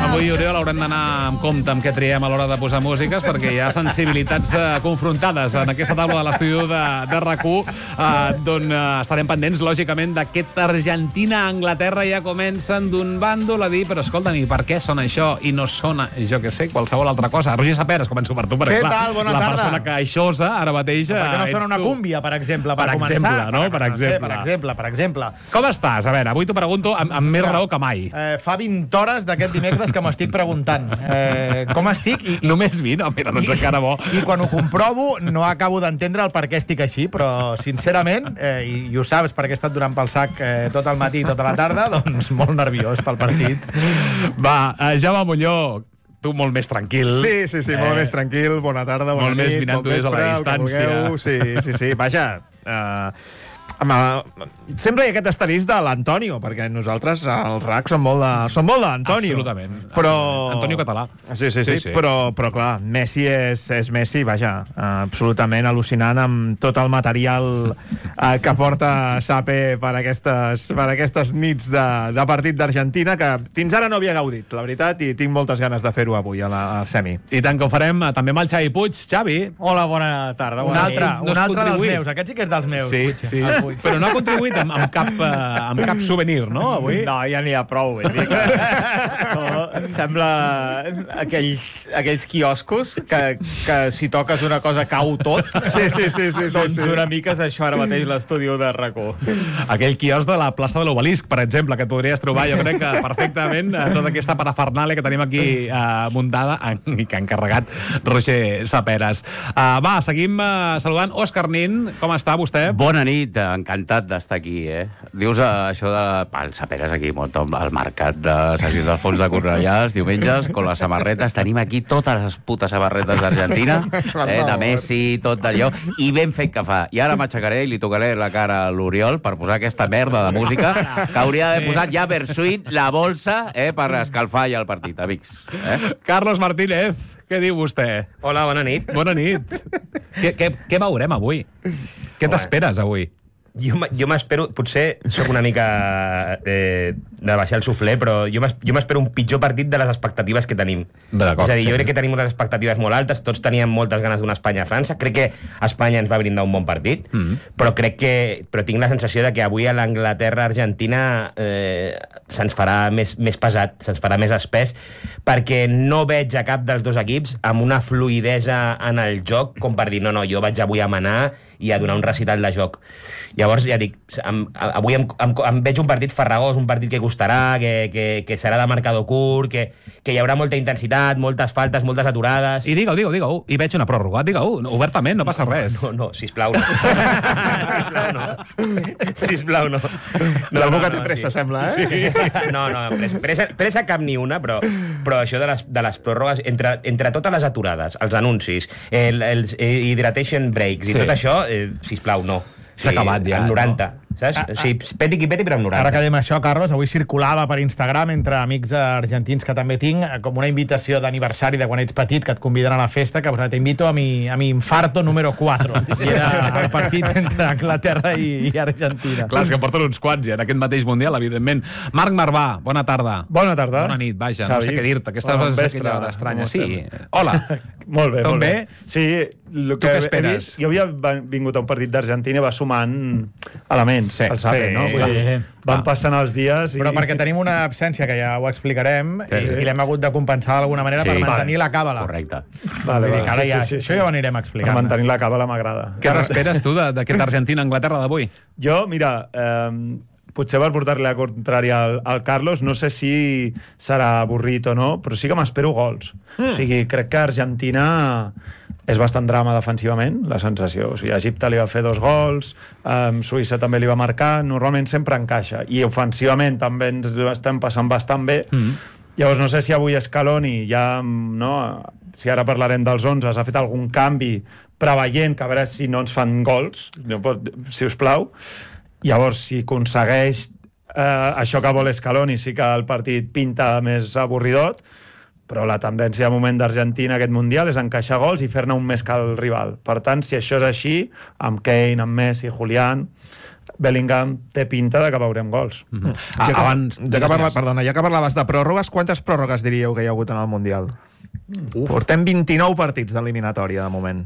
Avui, Oriol, haurem d'anar amb compte amb què triem a l'hora de posar músiques, perquè hi ha sensibilitats confrontades en aquesta taula de l'estudi de RAC1, d'on estarem pendents, lògicament, d'aquest Argentina-Anglaterra. Ja comencen d'un bàndol a dir, però escolta'm, i per què sona això i no sona, jo què sé, qualsevol altra cosa? Roger Saperas, començo per tu, perquè què clar, tal? Bona tarda. La persona queixosa ara mateix... Per què no sona una cúmbia, per exemple, per començar? Per exemple. Com estàs? A veure, avui t'ho pregunto amb més raó que mai. Fa 20 hores d'aquest dimecres que m'estic preguntant com estic. Només 20? No, mira, doncs encara bo. I quan ho comprovo no acabo d'entendre el per què estic així, però sincerament, i ho saps perquè he estat donant pel sac tot el matí i tota la tarda, doncs molt nerviós pel partit. Va, Jaume Molló, tu molt més tranquil. Sí, molt més tranquil. Bona tarda, bona nit. Molt més mirant-ho des de la distància. Sí. Vaja, sempre hi ha aquest asterisc de l'Antonio, perquè nosaltres, al RAC, som molt d'Antonio. Absolutament. Però... Antonio català. Sí. Però clar, Messi és Messi, vaja, absolutament al·lucinant amb tot el material que porta Sape per aquestes nits de partit d'Argentina, que fins ara no havia gaudit, la veritat, i tinc moltes ganes de fer-ho avui a la semi. I tant que ho farem també amb el Xavi Puig. Xavi. Hola, bona tarda. Un altre dels meus, aquest sí que és dels meus. Sí. Però no ha contribuït amb cap souvenir, no, avui? No, ja n'hi ha prou. Sembla aquells quioscos que si toques una cosa cau tot. Sí. Doncs una mica és això ara mateix l'estudi de RAC1. Aquell quiosc de la plaça de l'Obelisc, per exemple, que et podries trobar, jo crec que perfectament, tota aquesta parafernàlia que tenim aquí muntada i que ha encarregat Roger Saperas. Va, seguim saludant Òscar Nin. Com està vostè? Bona nit, encantat d'estar aquí, Dius això de... El Saperas aquí, molt al mercat de Sessions del Fons de Cornellà, els diumenges, con les samarretes. Tenim aquí totes les putes samarretes d'Argentina, de Messi, tot d'allò, i ben fet que fa. I ara m'aixecaré i li tocaré la cara a l'Oriol per posar aquesta merda de música que hauria d'haver posat ja Versuit, la bolsa, per escalfar ja el partit, amics. Carlos Martínez, què diu vostè? Hola, bona nit. Bona nit. Què veurem avui? Què t'esperes avui? Jo m'espero, potser soc una mica de baixar el suflé, però jo m'espero un pitjor partit de les expectatives que tenim. És a dir, jo crec que tenim unes expectatives molt altes, tots teníem moltes ganes d'una Espanya-França, crec que Espanya ens va brindar un bon partit, però tinc la sensació de que avui a l'Anglaterra-Argentina se'ns farà més pesat, se'ns farà més espès, perquè no veig a cap dels dos equips amb una fluïdesa en el joc com per dir, no, jo vaig avui a manar i a donar un recital de joc. Llavors, ja dic, avui em veig un partit farragós, un partit que costarà, que serà de marcador curt, que hi haurà molta intensitat, moltes faltes, moltes aturades... I digue-ho. I veig una pròrroga. Digue-ho, obertament, no passa res. No, sisplau, no. Sisplau, no. L'algú que té pressa, sembla, Sí. No, pressa cap ni una, però això de les pròrrogues, entre totes les aturades, els anuncis, els hydration breaks i tot això, sisplau, no. S'ha acabat ja. En 90, saps? Sí, peti qui peti, però en 90. Ara que dèiem això, Carlos, avui circulava per Instagram entre amics argentins que també tinc, com una invitació d'aniversari de quan ets petit, que et conviden a la festa, que t'invito a mi infarto número 4. I era el partit entre Anglaterra i Argentina. Clar, és que en porten uns quants ja en aquest mateix Mundial, evidentment. Marc Marvà, bona tarda. Bona tarda. Bona nit, vaja, Xavi. no sé què dir-te. Aquesta és aquella hora estranya. Sí. Hola. Molt bé, Tot molt bé. Sí, el què esperes? Jo havia vingut a un partit d'Argentina i va sumant elements, el Sape, no? Van passant els dies... Però perquè tenim una absència, que ja ho explicarem, i l'hem hagut de compensar d'alguna manera per mantenir la càbala. Correcte. Això ja ho anirem explicant. Per mantenir la càbala m'agrada. Què n'esperes tu d'aquest Argentina-Anglaterra d'avui? Jo, mira... potser per portar-li la contrària al Carlos, no sé si serà avorrit o no, però sí que m'espero gols. O sigui, crec que Argentina és bastant drama defensivament, la sensació. O sigui, Egipte li va fer 2 gols, Suïssa també li va marcar, normalment sempre encaixa. I ofensivament també ens estem passant bastant bé. Llavors no sé si avui Scaloni ja, no, si ara parlarem dels 11, ha fet algun canvi preveient que a veure si no ens fan gols, si us plau. Llavors, si aconsegueix això que vol Scaloni, sí que el partit pinta més avorridot, però la tendència de moment d'Argentina aquest Mundial és encaixar gols i fer-ne un més que el rival. Per tant, si això és així, amb Kane, amb Messi, Julián, Bellingham té pinta de que veurem gols. Ja que parlaves de pròrrogues, quantes pròrrogues diríeu que hi ha hagut en el Mundial? Portem 29 partits d'eliminatòria, de moment.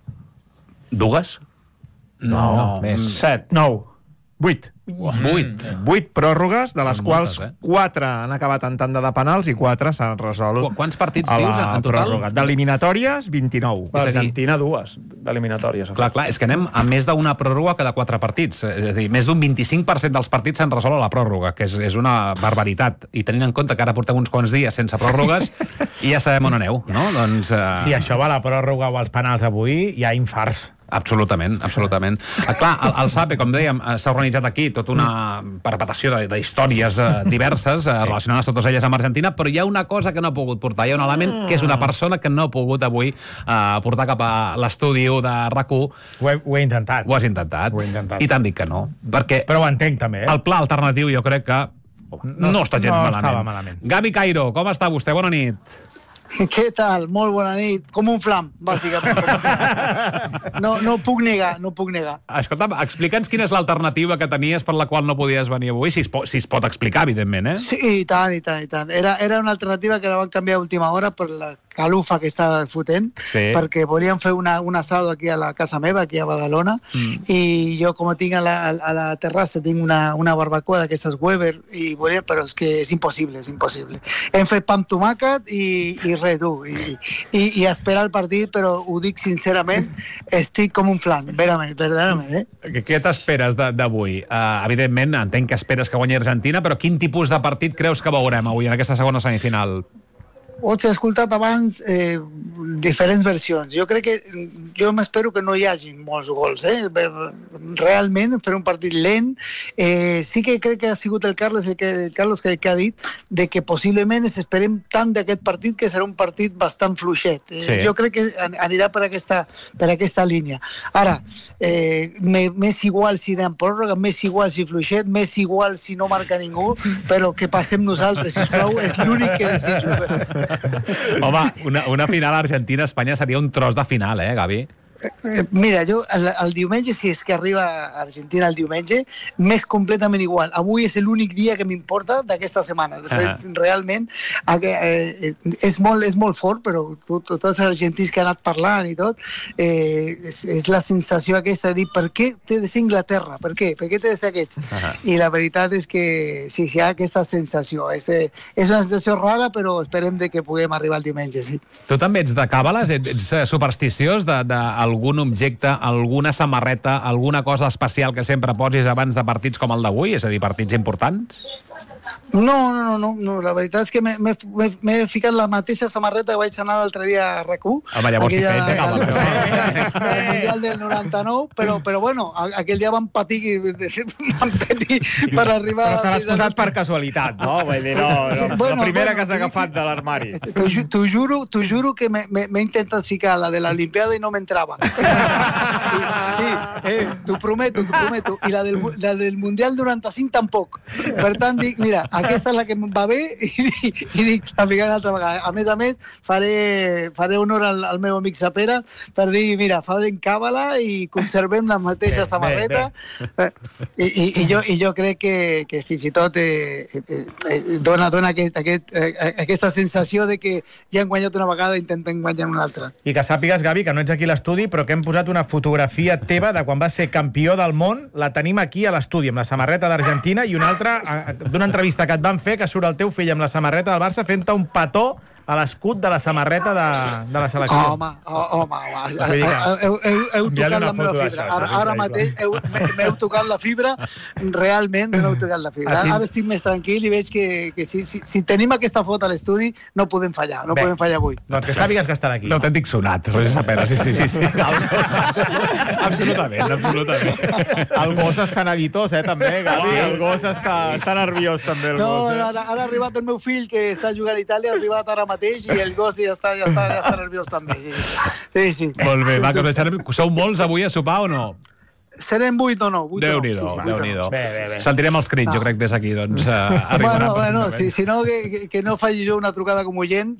2? No, més. 7, 9. 8 pròrrogues, de les quals 4 han acabat en tanda de penals i 4 s'han resolt. Quants partits dius en total? Pròrroga. D'eliminatòries, 29. L'Argentina, 2 d'eliminatòries. Clar, és que anem a més d'una pròrroga cada 4 partits. És a dir, més d'un 25% dels partits s'han resolt a la pròrroga, que és una barbaritat. I tenint en compte que ara portem uns quants dies sense pròrrogues, i ja sabem on aneu, no? Doncs, Si això va a la pròrroga o als penals avui, hi ha infarts. Absolutament. Clar, el SAPE, com dèiem, s'ha organitzat aquí tota una perpetració d'històries diverses relacionades totes elles amb Argentina, però hi ha una cosa que no ha pogut portar, hi ha un element que és una persona que no ha pogut avui portar cap a l'estudi de RAC1. Ho he intentat. Ho has intentat. I t'han dit que no. Però ho entenc, també. El pla alternatiu jo crec que no està gens malament. Estava malament. Gavi Cairo, com està vostè? Bona nit. Què tal? Molt bona nit. Com un flam, bàsicament. No puc negar. Escolta'm, explica'ns quina és l'alternativa que tenies per la qual no podies venir avui, si es pot explicar, evidentment, eh? Sí, i tant. Era una alternativa que la van canviar a última hora per la calufa que està fotent, perquè volíem fer un asado aquí a la casa meva, aquí a Badalona, i jo, com tinc a la terrassa, tinc una barbacoa d'aquestes Weber, però és que és impossible. Hem fet pa amb tomàquet i res, tu. I esperar el partit, però ho dic sincerament, estic com un flan, verdaderament. Què t'esperes d'avui? Evidentment, entenc que esperes que guanyi Argentina, però quin tipus de partit creus que veurem avui en aquesta segona semifinal? He escoltat abans diferents versions. Jo m'espero que no hi hagi molts gols. Realment, fer un partit lent. Sí que crec que ha sigut el Carlos que ha dit de que possiblement esperem tant d'aquest partit que serà un partit bastant fluixet. Jo crec que anirà per aquesta línia. Ara, m'és igual si anem pròrroga, m'és igual si fluixet, m'és igual si no marca ningú, però que passem nosaltres, sisplau, és l'únic que desitjo. Home, una final Argentina-Espanya seria un tros de final, Gavi? Mira, jo el diumenge, si és que arriba a Argentina el diumenge, m'és completament igual. Avui és l'únic dia que m'importa d'aquesta setmana. Realment, és molt fort, però tots els argentins que han anat parlant i tot, és la sensació aquesta de dir, per què té de ser Inglaterra? Per què? Per què té de ser aquests? I la veritat és que sí, hi ha aquesta sensació. És una sensació rara, però esperem que puguem arribar el diumenge, sí. Tu també ets de càbales? Ets supersticiós d'algun objecte, alguna samarreta, alguna cosa especial que sempre posis abans de partits com el d'avui? És a dir, partits importants? No, la veritat és que m'he ficat la mateixa samarreta que vaig anar l'altre dia a RAC1. Home, llavors sí que ets de càbales. El Mundial del 99, però bueno, aquell dia vam patir per arribar... Però te l'has posat per casualitat, no? Vull dir, la primera que has agafat de l'armari. T'ho juro que m'he intentat ficar la de l'Olimpiada i no m'entrava. Sí, t'ho prometo. I la del Mundial 95 tampoc. Per tant, dic, mira, aquesta és la que em va bé i dic, la ficaré una altra vegada. A més, faré honor al meu amic Sapera per dir, mira, farem càbala i conservem la mateixa samarreta. I jo crec que fins i tot dona aquesta sensació de que ja han guanyat una vegada i intenten guanyar una altra. I que sàpigues, Gavi, que no ets aquí a l'estudi, però que hem posat una fotografia teva de quan vas ser campió del món, la tenim aquí a l'estudi, amb la samarreta d'Argentina, i una altra d'una entrevista que et van fer, que surt el teu fill amb la samarreta del Barça fent-te un petó a l'escut de la samarreta de la selecció. Home. Heu tocat la meva fibra. Ara mateix m'heu tocat la fibra, realment m'heu tocat la fibra. Ara estic més tranquil i veig que si tenim aquesta foto a l'estudi no podem fallar, podem fallar avui. Doncs que sàpigues que estarà aquí. L'autèntic sonat, Roger Sapera, sí. Absolutament. El gos està neguitós, també, Gavi. El gos està nerviós, també, el gos. No, ara ha arribat el meu fill, que està jugant a Itàlia, ha arribat ara mateix, i el gos ja està nerviós també. Sí. Molt bé, va, que sou molts avui a sopar o no? serem 8 o 9. Déu-n'hi-do, Déu-n'hi-do. Sentirem els crits, jo crec, des d'aquí. Doncs, bueno, si no, que no faci jo una trucada com oient.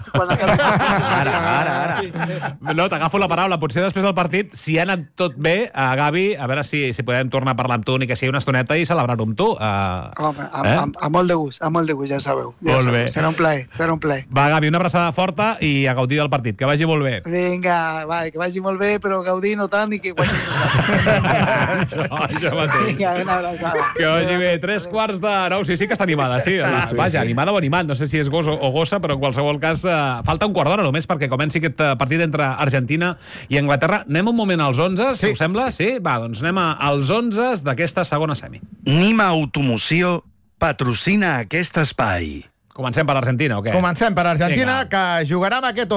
Ara. No, t'agafo la paraula. Potser després del partit, si ha anat tot bé, Gavi, a veure si podem tornar a parlar amb tu, ni que sigui una estoneta i celebrar-ho amb tu. Home, amb molt de gust, ja sabeu. Molt bé. Serà un plaer. Va, Gavi, una abraçada forta i a gaudir del partit. Que vagi molt bé. Vinga, que vagi molt bé, però gaudir no tant i que guanyi això mateix. Vinga, una abraçada. Que vagi bé. 3:45. Sí que està animada, sí. Vaja, animada o animat. No sé si és gos o gossa, però en qualsevol cas falta un quart d'hora només perquè comenci aquest partit entre Argentina i Anglaterra. Anem un moment als 11, si us sembla? Sí? Va, doncs anem als 11 d'aquesta segona semi. Nima Automoció patrocina aquest espai. Comencem per Argentina, o què? Comencem per Argentina, que jugarà amb aquest